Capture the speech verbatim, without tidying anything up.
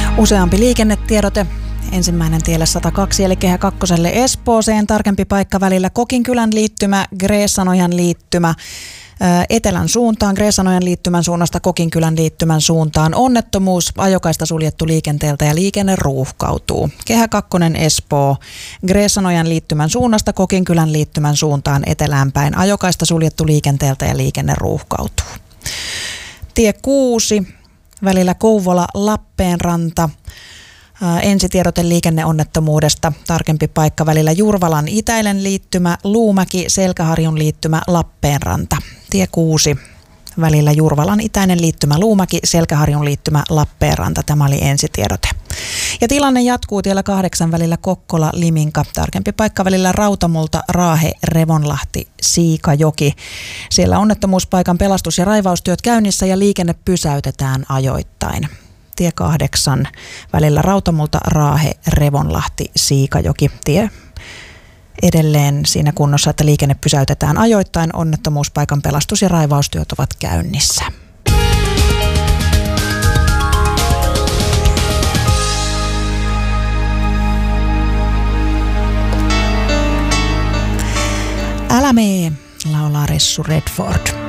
Useampi liikennetiedote. Ensimmäinen tielle sata kaksi eli Kehä kakkoselle Espooseen. Tarkempi paikka välillä Kokinkylän liittymä, Greessanojan liittymä. Etelän suuntaan, Greessanojan liittymän suunnasta Kokinkylän liittymän suuntaan. Onnettomuus, ajokaista suljettu liikenteeltä ja liikenne ruuhkautuu. Kehä kakkonen Espoo, Greessanojan liittymän suunnasta Kokinkylän liittymän suuntaan etelään päin. Ajokaista suljettu liikenteeltä ja liikenne ruuhkautuu. Tie kuusi, välillä Kouvola-Lappeenranta. Ensitiedote liikenneonnettomuudesta. Tarkempi paikka välillä Jurvalan itäinen liittymä, Luumäki, Selkäharjun liittymä, Lappeenranta. Tie kuusi, välillä Jurvalan itäinen liittymä, Luumäki, Selkäharjun liittymä, Lappeenranta. Tämä oli ensitiedote. Ja tilanne jatkuu tiellä kahdeksan välillä Kokkola, Liminka. Tarkempi paikka välillä Rautamulta, Raahe, Revonlahti, Siikajoki. Siellä onnettomuuspaikan pelastus- ja raivaustyöt käynnissä ja liikenne pysäytetään ajoittain. Tie kahdeksan välillä Rautamulta, Raahe, Revonlahti, Siikajoki. Tie edelleen siinä kunnossa, että liikenne pysäytetään ajoittain. Onnettomuuspaikan pelastus- ja raivaustyöt ovat käynnissä. Älä mee, laulaa Ressu Redford.